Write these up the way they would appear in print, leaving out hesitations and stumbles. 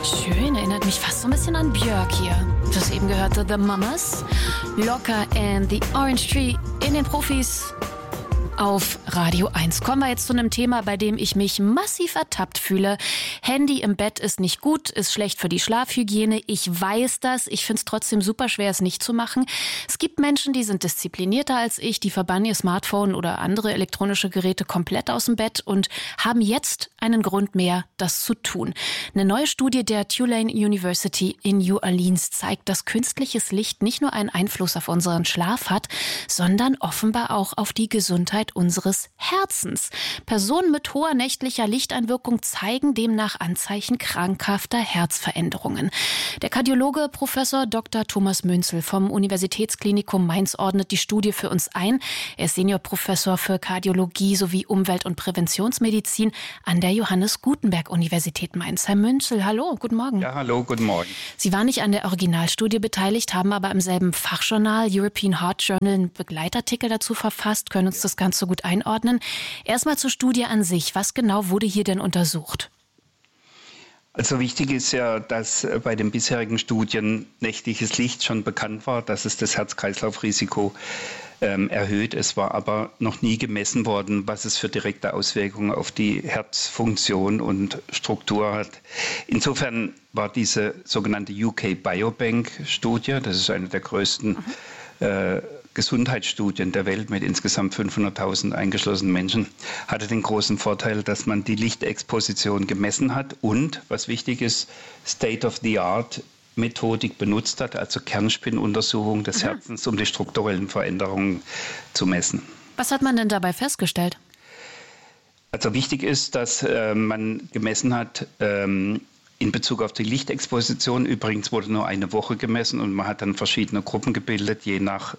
Schön, erinnert mich fast so ein bisschen an Björk hier. Das eben gehörte The Mamas, Locker and the Orange Tree in den Profis auf Radio 1. Kommen wir jetzt zu einem Thema, bei dem ich mich massiv ertappt fühle. Handy im Bett ist nicht gut, ist schlecht für die Schlafhygiene. Ich weiß das. Ich finde es trotzdem super schwer, es nicht zu machen. Es gibt Menschen, die sind disziplinierter als ich, die verbannen ihr Smartphone oder andere elektronische Geräte komplett aus dem Bett und haben jetzt einen Grund mehr, das zu tun. Eine neue Studie der Tulane University in New Orleans zeigt, dass künstliches Licht nicht nur einen Einfluss auf unseren Schlaf hat, sondern offenbar auch auf die Gesundheit unseres Herzens. Personen mit hoher nächtlicher Lichteinwirkung zeigen demnach Anzeichen krankhafter Herzveränderungen. Der Kardiologe Professor Dr. Thomas Münzel vom Universitätsklinikum Mainz ordnet die Studie für uns ein. Er ist Seniorprofessor für Kardiologie sowie Umwelt- und Präventionsmedizin an der Johannes Gutenberg Universität Mainz. Herr Münzel, hallo, guten Morgen. Ja, hallo, guten Morgen. Sie waren nicht an der Originalstudie beteiligt, haben aber im selben Fachjournal European Heart Journal einen Begleitartikel dazu verfasst, können uns das Ganze so gut einordnen. Erstmal zur Studie an sich. Was genau wurde hier denn untersucht? Also wichtig ist ja, dass bei den bisherigen Studien nächtliches Licht schon bekannt war, dass es das Herz-Kreislauf-Risiko erhöht. Es war aber noch nie gemessen worden, was es für direkte Auswirkungen auf die Herzfunktion und Struktur hat. Insofern war diese sogenannte UK Biobank-Studie, das ist eine der größten Gesundheitsstudien der Welt mit insgesamt 500.000 eingeschlossenen Menschen, hatte den großen Vorteil, dass man die Lichtexposition gemessen hat und, was wichtig ist, State-of-the-Art-Methodik benutzt hat, also Kernspinnuntersuchung des Herzens, um die strukturellen Veränderungen zu messen. Was hat man denn dabei festgestellt? Also wichtig ist, dass man gemessen hat, in Bezug auf die Lichtexposition, übrigens wurde nur eine Woche gemessen und man hat dann verschiedene Gruppen gebildet, je nach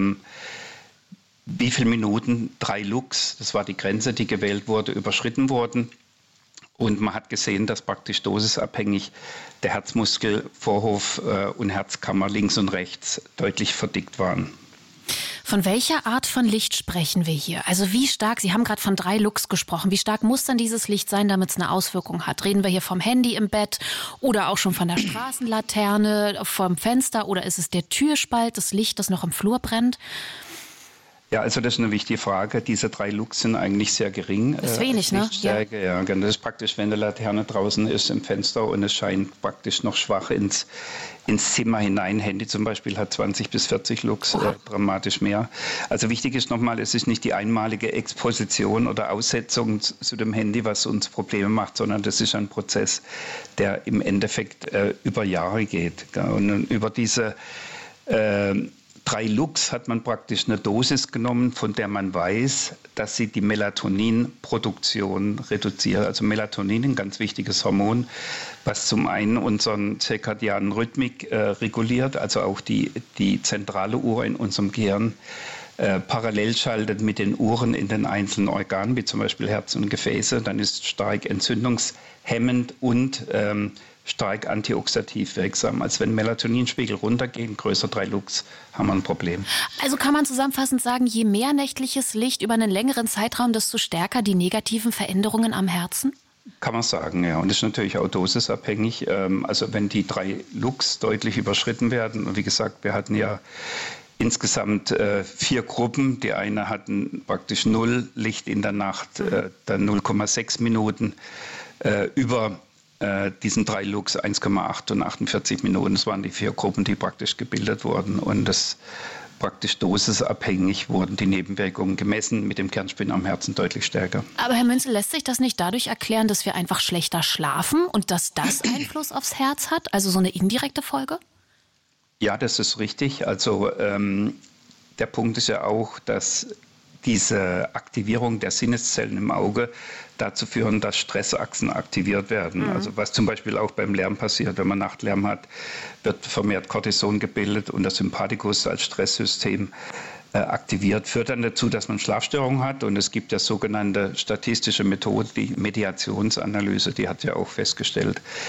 wie viele Minuten 3 Lux, das war die Grenze, die gewählt wurde, überschritten wurden. Und man hat gesehen, dass praktisch dosisabhängig der Herzmuskel, Vorhof und Herzkammer links und rechts deutlich verdickt waren. Von welcher Art von Licht sprechen wir hier? Also wie stark, Sie haben gerade von 3 Lux gesprochen, wie stark muss dann dieses Licht sein, damit es eine Auswirkung hat? Reden wir hier vom Handy im Bett oder auch schon von der Straßenlaterne, vom Fenster oder ist es der Türspalt, das Licht, das noch im Flur brennt? Ja, also das ist eine wichtige Frage. Diese 3 Lux sind eigentlich sehr gering. Das ist wenig, ne? Ja, das ist praktisch, wenn eine Laterne draußen ist im Fenster und es scheint praktisch noch schwach ins Zimmer hinein. Handy zum Beispiel hat 20 bis 40 Lux, dramatisch mehr. Also wichtig ist nochmal, es ist nicht die einmalige Exposition oder Aussetzung zu dem Handy, was uns Probleme macht, sondern das ist ein Prozess, der im Endeffekt über Jahre geht. Und über diese 3 Lux hat man praktisch eine Dosis genommen, von der man weiß, dass sie die Melatoninproduktion reduziert. Also Melatonin, ein ganz wichtiges Hormon, was zum einen unseren zirkadianen Rhythmik reguliert, also auch die zentrale Uhr in unserem Gehirn parallel schaltet mit den Uhren in den einzelnen Organen, wie zum Beispiel Herz und Gefäße. Dann ist stark entzündungshemmend und stark antioxidativ wirksam. Als wenn Melatoninspiegel runtergehen, größer 3 Lux, haben wir ein Problem. Also kann man zusammenfassend sagen, je mehr nächtliches Licht über einen längeren Zeitraum, desto stärker die negativen Veränderungen am Herzen? Kann man sagen, ja. Und das ist natürlich auch dosisabhängig. Also wenn die 3 Lux deutlich überschritten werden, und wie gesagt, wir hatten ja insgesamt 4 Gruppen. Die eine hatten praktisch 0 Licht in der Nacht, dann 0,6 Minuten über diesen 3 Lux 1,8 und 48 Minuten. Das waren die 4 Gruppen, die praktisch gebildet wurden und das praktisch dosisabhängig wurden die Nebenwirkungen gemessen, mit dem Kernspin am Herzen deutlich stärker. Aber Herr Münzel, lässt sich das nicht dadurch erklären, dass wir einfach schlechter schlafen und dass das Einfluss aufs Herz hat? Also so eine indirekte Folge? Ja, das ist richtig. Also der Punkt ist ja auch, dass diese Aktivierung der Sinneszellen im Auge dazu führen, dass Stressachsen aktiviert werden. Also was zum Beispiel auch beim Lärm passiert. Wenn man Nachtlärm hat, wird vermehrt Cortison gebildet und der Sympathikus als Stresssystem aktiviert, führt dann dazu, dass man Schlafstörungen hat. Und es gibt ja sogenannte statistische Methode, die Mediationsanalyse, die hat ja auch festgestellt,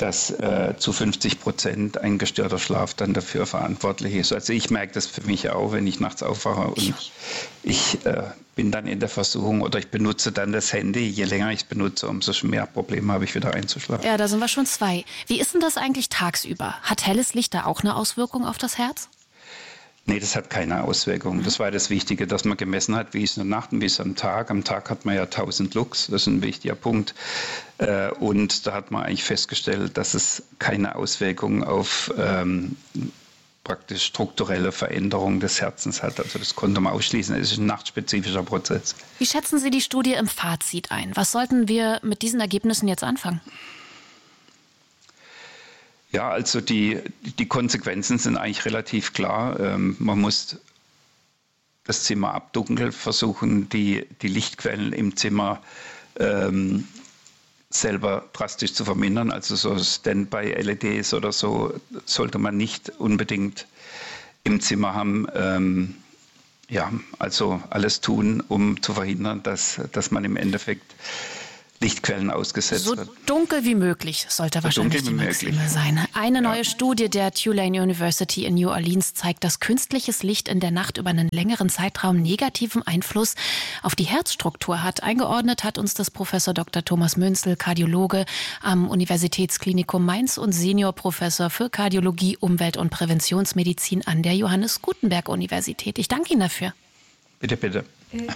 dass zu 50% ein gestörter Schlaf dann dafür verantwortlich ist. Also ich merke das für mich auch, wenn ich nachts aufwache und ich bin dann in der Versuchung oder ich benutze dann das Handy. Je länger ich es benutze, umso mehr Probleme habe ich wieder einzuschlafen. Ja, da sind wir schon zwei. Wie ist denn das eigentlich tagsüber? Hat helles Licht da auch eine Auswirkung auf das Herz? Nee, das hat keine Auswirkung. Das war das Wichtige, dass man gemessen hat, wie ist es in der Nacht und wie ist es am Tag. Am Tag hat man ja 1000 Lux, das ist ein wichtiger Punkt. Und da hat man eigentlich festgestellt, dass es keine Auswirkung auf praktisch strukturelle Veränderung des Herzens hat. Also das konnte man ausschließen. Es ist ein nachtspezifischer Prozess. Wie schätzen Sie die Studie im Fazit ein? Was sollten wir mit diesen Ergebnissen jetzt anfangen? Ja, also die Konsequenzen sind eigentlich relativ klar. Man muss das Zimmer abdunkeln, versuchen, die Lichtquellen im Zimmer selber drastisch zu vermindern. Also so Standby-LEDs oder so sollte man nicht unbedingt im Zimmer haben. Also alles tun, um zu verhindern, dass man im Endeffekt Lichtquellen ausgesetzt wird. So dunkel wie möglich sollte wahrscheinlich die Maxime sein. Eine neue Studie der Tulane University in New Orleans zeigt, dass künstliches Licht in der Nacht über einen längeren Zeitraum negativen Einfluss auf die Herzstruktur hat. Eingeordnet hat uns das Professor Dr. Thomas Münzel, Kardiologe am Universitätsklinikum Mainz und Seniorprofessor für Kardiologie, Umwelt- und Präventionsmedizin an der Johannes Gutenberg Universität. Ich danke Ihnen dafür. Bitte, bitte.